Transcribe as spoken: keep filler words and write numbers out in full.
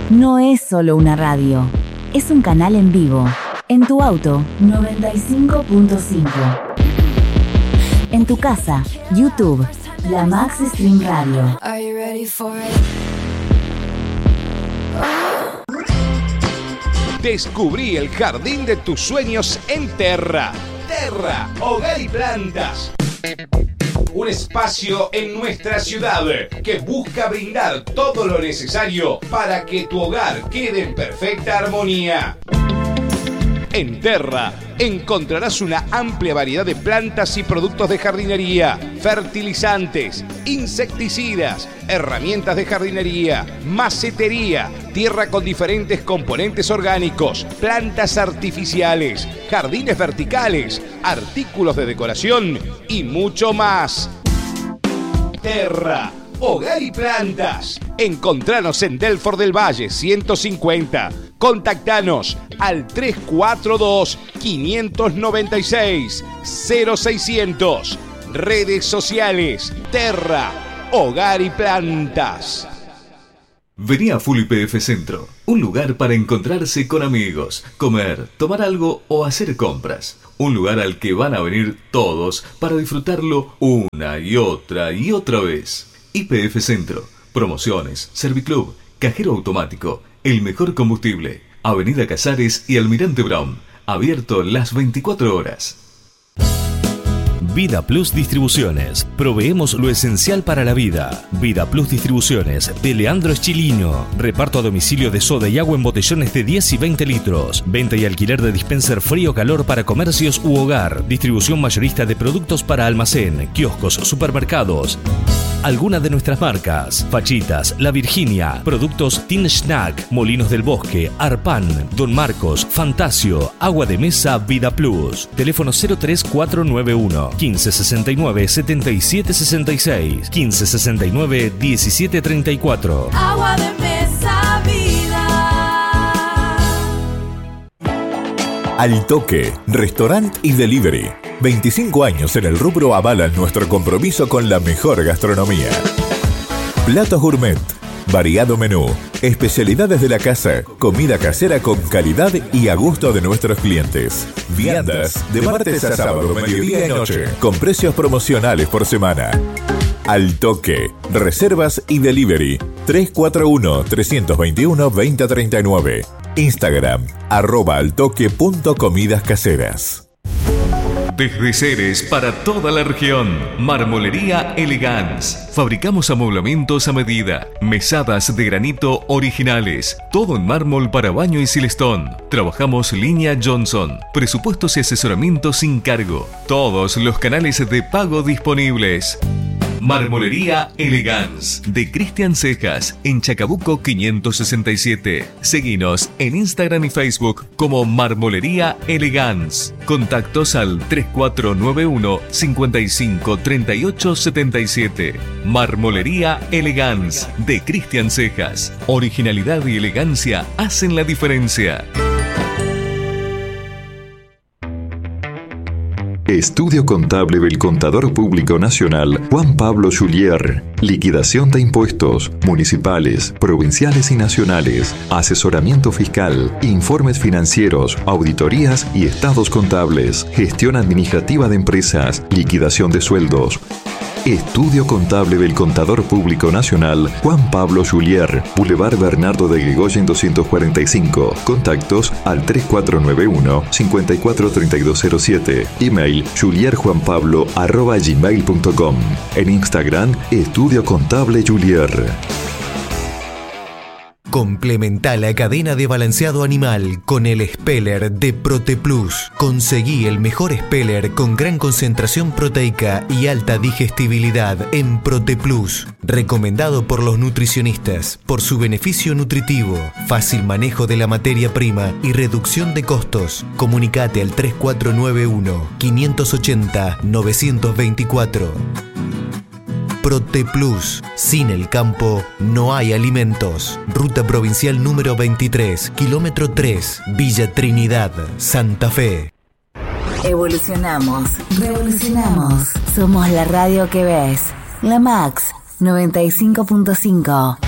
no es solo una radio, es un canal en vivo. En tu auto, noventa y cinco punto cinco. En tu casa, YouTube, La Max Stream Radio. Are you ready for it? Descubrí el jardín de tus sueños en Terra. Terra, Hogar y Plantas. Un espacio en nuestra ciudad que busca brindar todo lo necesario para que tu hogar quede en perfecta armonía. En Terra encontrarás una amplia variedad de plantas y productos de jardinería, fertilizantes, insecticidas, herramientas de jardinería, macetería, tierra con diferentes componentes orgánicos, plantas artificiales, jardines verticales, artículos de decoración y mucho más. Terra, Hogar y Plantas. Encontranos en Delfort del Valle ciento cincuenta. Contactanos al tres cuatro dos, cinco nueve seis, cero seiscientos. Redes sociales Terra, Hogar y Plantas. Vení a Full Y P F Centro, un lugar para encontrarse con amigos, comer, tomar algo o hacer compras. Un lugar al que van a venir todos para disfrutarlo una y otra y otra vez. Y P F Centro, promociones, Serviclub, cajero automático, el mejor combustible, Avenida Casares y Almirante Brown, abierto las veinticuatro horas. Vida Plus Distribuciones. Proveemos lo esencial para la vida. Vida Plus Distribuciones de Leandro Eschilino. Reparto a domicilio de soda y agua en botellones de diez y veinte litros. Venta y alquiler de dispenser frío-calor para comercios u hogar. Distribución mayorista de productos para almacén, kioscos, supermercados. Algunas de nuestras marcas: Fachitas, La Virginia, Productos Tin Snack, Molinos del Bosque, Arpan, Don Marcos, Fantasio, Agua de Mesa, Vida Plus. Teléfono cero tres cuatro nueve uno, quince sesenta y nueve, setenta y siete sesenta y seis, quince sesenta y nueve, diecisiete treinta y cuatro. Agua de Mesa, vida. Al Toque, restaurant y delivery. veinticinco años en el rubro avalan nuestro compromiso con la mejor gastronomía. Platos gourmet, variado menú, especialidades de la casa, comida casera con calidad y a gusto de nuestros clientes. Viandas de martes a sábado, mediodía y noche, con precios promocionales por semana. Al Toque, reservas y delivery. tres cuatro uno, tres dos uno, dos cero tres nueve. Instagram, arroba altoque punto comidas caseras. Desde Ceres para toda la región, Marmolería Elegance. Fabricamos amoblamientos a medida, mesadas de granito originales, todo en mármol para baño y silestón. Trabajamos línea Johnson, presupuestos y asesoramiento sin cargo. Todos los canales de pago disponibles. Marmolería Elegance de Cristian Cejas en Chacabuco quinientos sesenta y siete. Seguinos en Instagram y Facebook como Marmolería Elegance. Contactos al tres cuatro nueve uno, cinco cinco, tres ocho siete siete. Marmolería Elegance de Cristian Cejas. Originalidad y elegancia hacen la diferencia. Estudio Contable del Contador Público Nacional Juan Pablo Julier. Liquidación de impuestos municipales, provinciales y nacionales. Asesoramiento fiscal, informes financieros, auditorías y estados contables. Gestión administrativa de empresas, liquidación de sueldos. Estudio Contable del Contador Público Nacional Juan Pablo Julier, Boulevard Bernardo de Gregoyen doscientos cuarenta y cinco. Contactos al tres cuatro nueve uno, cinco cuatro tres dos cero siete. Email julierjuanpablo arroba gmail punto com. En Instagram, Estudio Contable Julier. Complementa la cadena de balanceado animal con el Speller de ProtePlus. Conseguí el mejor Speller con gran concentración proteica y alta digestibilidad en ProtePlus. Recomendado por los nutricionistas por su beneficio nutritivo, fácil manejo de la materia prima y reducción de costos. Comunicate al tres cuatro nueve uno, cinco ocho cero, nueve dos cuatro. ProtePlus. Sin el campo no hay alimentos. Ruta provincial número veintitrés, kilómetro tres, Villa Trinidad, Santa Fe. Evolucionamos, revolucionamos. Somos la radio que ves. La Max noventa y cinco punto cinco.